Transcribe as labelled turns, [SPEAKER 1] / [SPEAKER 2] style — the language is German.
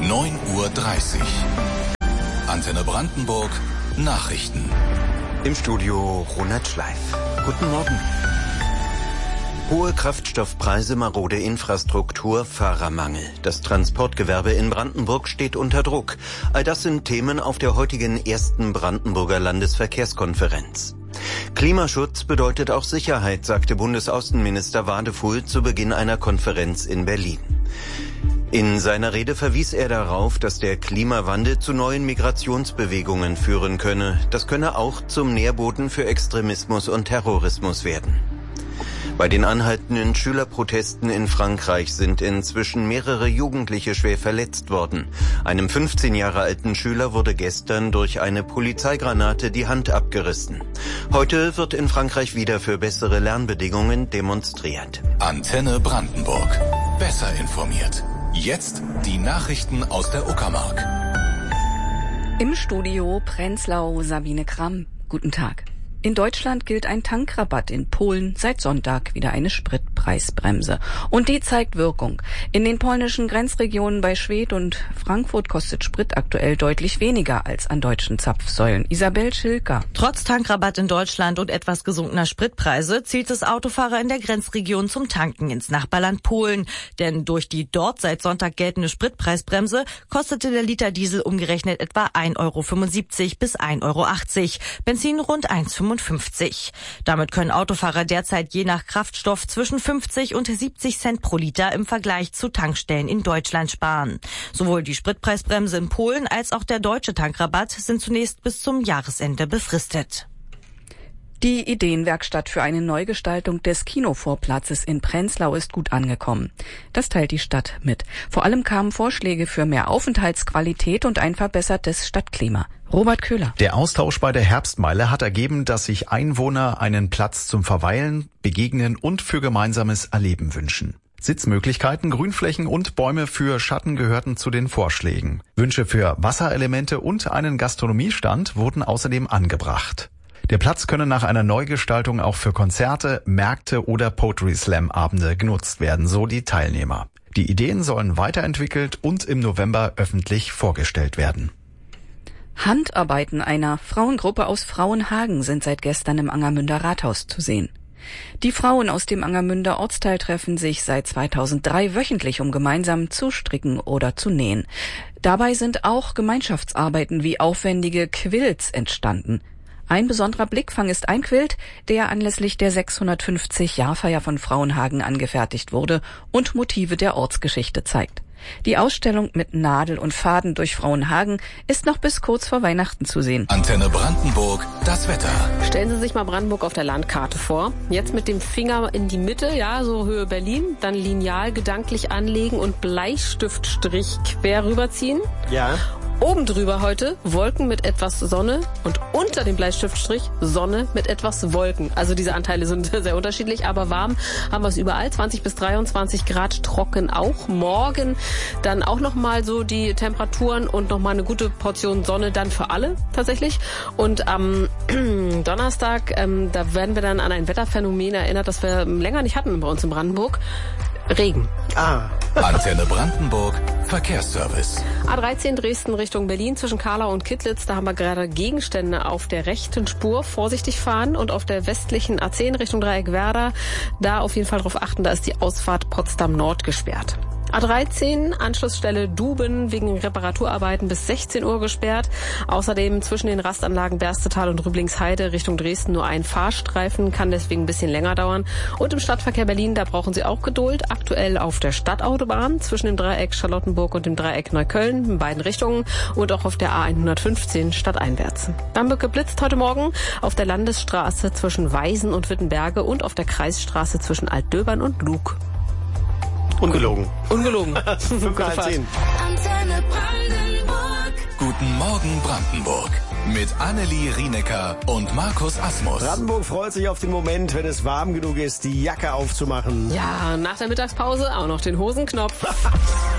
[SPEAKER 1] 9:30 Uhr. Antenne Brandenburg Nachrichten.
[SPEAKER 2] Im Studio Ronald Schleif. Guten Morgen. Hohe Kraftstoffpreise, marode Infrastruktur, Fahrermangel. Das Transportgewerbe in Brandenburg steht unter Druck. All das sind Themen auf der heutigen ersten Brandenburger Landesverkehrskonferenz. Klimaschutz bedeutet auch Sicherheit, sagte Bundesaußenminister Wadefuhl zu Beginn einer Konferenz in Berlin. In seiner Rede verwies er darauf, dass der Klimawandel zu neuen Migrationsbewegungen führen könne. Das könne auch zum Nährboden für Extremismus und Terrorismus werden. Bei den anhaltenden Schülerprotesten in Frankreich sind inzwischen mehrere Jugendliche schwer verletzt worden. Einem 15 Jahre alten Schüler wurde gestern durch eine Polizeigranate die Hand abgerissen. Heute wird in Frankreich wieder für bessere Lernbedingungen demonstriert.
[SPEAKER 1] Antenne Brandenburg. Besser informiert. Jetzt die Nachrichten aus der Uckermark.
[SPEAKER 3] Im Studio Prenzlau Sabine Kramm. Guten Tag. In Deutschland gilt ein Tankrabatt, in Polen seit Sonntag wieder eine Spritpreisbremse. Und die zeigt Wirkung. In den polnischen Grenzregionen bei Schwedt und Frankfurt kostet Sprit aktuell deutlich weniger als an deutschen Zapfsäulen. Isabel Schilker.
[SPEAKER 4] Trotz Tankrabatt in Deutschland und etwas gesunkener Spritpreise zielt es Autofahrer in der Grenzregion zum Tanken ins Nachbarland Polen. Denn durch die dort seit Sonntag geltende Spritpreisbremse kostete der Liter Diesel umgerechnet etwa 1,75 € bis 1,80 €. Benzin rund 1,55 €. Damit können Autofahrer derzeit je nach Kraftstoff zwischen 50 und 70 Cent pro Liter im Vergleich zu Tankstellen in Deutschland sparen. Sowohl die Spritpreisbremse in Polen als auch der deutsche Tankrabatt sind zunächst bis zum Jahresende befristet.
[SPEAKER 3] Die Ideenwerkstatt für eine Neugestaltung des Kinovorplatzes in Prenzlau ist gut angekommen. Das teilt die Stadt mit. Vor allem kamen Vorschläge für mehr Aufenthaltsqualität und ein verbessertes Stadtklima. Robert Köhler.
[SPEAKER 5] Der Austausch bei der Herbstmeile hat ergeben, dass sich Einwohner einen Platz zum Verweilen, Begegnen und für gemeinsames Erleben wünschen. Sitzmöglichkeiten, Grünflächen und Bäume für Schatten gehörten zu den Vorschlägen. Wünsche für Wasserelemente und einen Gastronomiestand wurden außerdem angebracht. Der Platz könne nach einer Neugestaltung auch für Konzerte, Märkte oder Poetry Slam Abende genutzt werden, so die Teilnehmer. Die Ideen sollen weiterentwickelt und im November öffentlich vorgestellt werden.
[SPEAKER 3] Handarbeiten einer Frauengruppe aus Frauenhagen sind seit gestern im Angermünder Rathaus zu sehen. Die Frauen aus dem Angermünder Ortsteil treffen sich seit 2003 wöchentlich, um gemeinsam zu stricken oder zu nähen. Dabei sind auch Gemeinschaftsarbeiten wie aufwendige Quilts entstanden. Ein besonderer Blickfang ist ein Quilt, der anlässlich der 650-Jahrfeier von Frauenhagen angefertigt wurde und Motive der Ortsgeschichte zeigt. Die Ausstellung mit Nadel und Faden durch Frauenhagen ist noch bis kurz vor Weihnachten zu sehen.
[SPEAKER 1] Antenne Brandenburg, das Wetter.
[SPEAKER 6] Stellen Sie sich mal Brandenburg auf der Landkarte vor. Jetzt mit dem Finger in die Mitte, ja, so Höhe Berlin, dann Lineal gedanklich anlegen und Bleistiftstrich quer rüberziehen.
[SPEAKER 7] Ja.
[SPEAKER 6] Oben drüber heute Wolken mit etwas Sonne und unter dem Bleistiftstrich Sonne mit etwas Wolken. Also diese Anteile sind sehr unterschiedlich, aber warm haben wir es überall. 20 bis 23 Grad, trocken auch. Morgen dann auch nochmal so die Temperaturen und nochmal eine gute Portion Sonne dann für alle tatsächlich. Und am Donnerstag, da werden wir dann an ein Wetterphänomen erinnert, das wir länger nicht hatten bei uns in Brandenburg. Regen.
[SPEAKER 1] Antenne Brandenburg, Verkehrsservice.
[SPEAKER 6] A13 Dresden Richtung Berlin zwischen Karlau und Kittlitz. Da haben wir gerade Gegenstände auf der rechten Spur. Vorsichtig fahren. Und auf der westlichen A10 Richtung Dreieck Werder, da auf jeden Fall drauf achten, da ist die Ausfahrt Potsdam Nord gesperrt. A13, Anschlussstelle Duben, wegen Reparaturarbeiten bis 16 Uhr gesperrt. Außerdem zwischen den Rastanlagen Berstetal und Rüblingsheide Richtung Dresden nur ein Fahrstreifen, kann deswegen ein bisschen länger dauern. Und im Stadtverkehr Berlin, da brauchen Sie auch Geduld. Aktuell auf der Stadtautobahn zwischen dem Dreieck Charlottenburg und dem Dreieck Neukölln in beiden Richtungen und auch auf der A115 stadteinwärts. Dann wird geblitzt heute Morgen auf der Landesstraße zwischen Weisen und Wittenberge und auf der Kreisstraße zwischen Altdöbern und Lug.
[SPEAKER 7] Ungelogen.
[SPEAKER 6] Ungelogen.
[SPEAKER 7] 5:10.
[SPEAKER 1] Guten Morgen Brandenburg. Mit Annelie Rienecker und Markus Asmus.
[SPEAKER 7] Brandenburg freut sich auf den Moment, wenn es warm genug ist, die Jacke aufzumachen.
[SPEAKER 6] Ja, nach der Mittagspause auch noch den Hosenknopf.